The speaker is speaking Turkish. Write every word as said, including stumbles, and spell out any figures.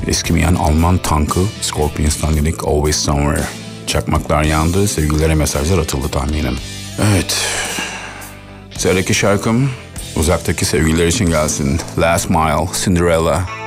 Eskimeyen Alman tankı Scorpions'tan dinledik Always Somewhere. Çakmaklar yandı, sevgililere mesajlar atıldı tahminim. Evet. Sıradaki şarkım uzaktaki sevgililer için gelsin. Last Mile, Cinderella.